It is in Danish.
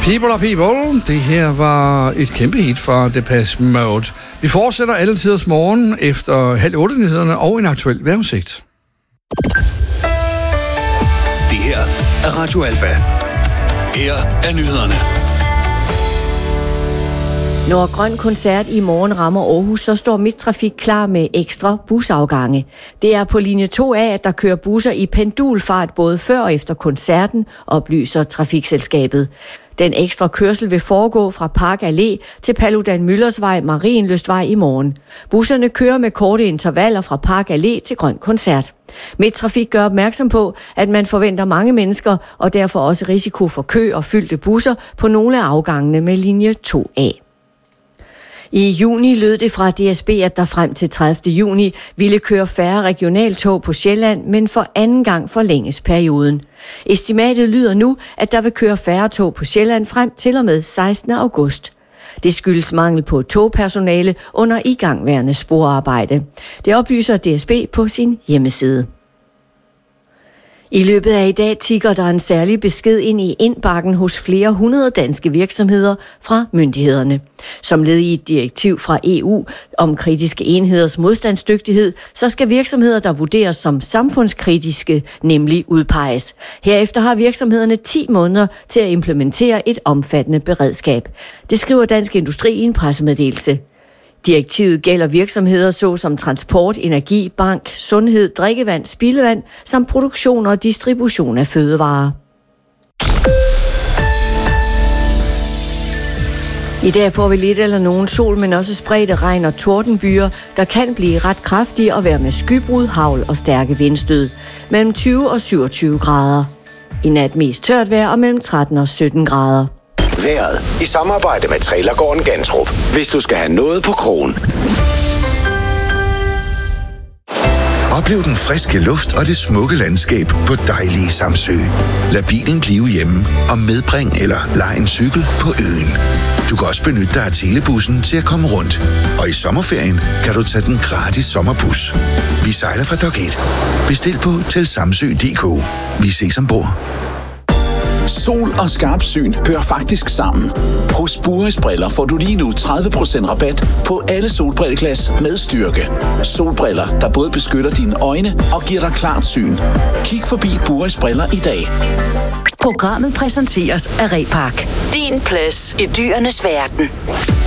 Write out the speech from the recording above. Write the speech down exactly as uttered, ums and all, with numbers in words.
People are people. Det her var et kæmpe hit fra Depeche Mode. Vi fortsætter alle tiders morgen efter halv otte nyhederne og en aktuel vejrudsigt. Det her er Radio Alfa. Her er nyhederne. Når Grøn Koncert i morgen rammer Aarhus, så står Midttrafik klar med ekstra busafgange. Det er på linje to A, at der kører busser i pendulfart både før og efter koncerten, oplyser Trafikselskabet. Den ekstra kørsel vil foregå fra Park Allé til Paludan Møllersvej, Marienlystvej i morgen. Busserne kører med korte intervaller fra Park Allé til Grøn Koncert. Midttrafik gør opmærksom på, at man forventer mange mennesker, og derfor også risiko for kø og fyldte busser på nogle af afgangene med linje to A. I juni lød det fra D S B, at der frem til tredivte juni ville køre færre regionaltog på Sjælland, men for anden gang forlænges perioden. Estimatet lyder nu, at der vil køre færre tog på Sjælland frem til og med sekstende august. Det skyldes mangel på togpersonale under igangværende sporarbejde. Det oplyser D S B på sin hjemmeside. I løbet af i dag tikker der en særlig besked ind i indbakken hos flere hundrede danske virksomheder fra myndighederne. Som led i et direktiv fra E U om kritiske enheders modstandsdygtighed, så skal virksomheder, der vurderes som samfundskritiske, nemlig udpeges. Herefter har virksomhederne ti måneder til at implementere et omfattende beredskab. Det skriver Dansk Industri i en pressemeddelelse. Direktivet gælder virksomheder såsom transport, energi, bank, sundhed, drikkevand, spildevand samt produktion og distribution af fødevarer. I dag får vi lidt eller nogen sol, men også spredte regn og tordenbyer, der kan blive ret kraftige og være med skybrud, hagl og stærke vindstød. Mellem tyve og syvogtyve grader. I nat mest tørt vejr og mellem tretten og sytten grader. Vejret i samarbejde med Trailergården Gantrup. Hvis du skal have noget på krogen. Oplev den friske luft og det smukke landskab på dejlige Samsø. Lad bilen blive hjemme og medbring eller lej en cykel på øen. Du kan også benytte dig af telebussen til at komme rundt. Og i sommerferien kan du tage den gratis sommerbus. Vi sejler fra Dok et. Bestil på til samsø punktum d k. Vi ses ombord. Sol og skarpt syn hører faktisk sammen. Hos Buris Briller får du lige nu tredive procent rabat på alle solbrilleglas med styrke. Solbriller, der både beskytter dine øjne og giver dig klart syn. Kig forbi Buris Briller i dag. Programmet præsenteres af Repark. Din plads i dyrenes verden.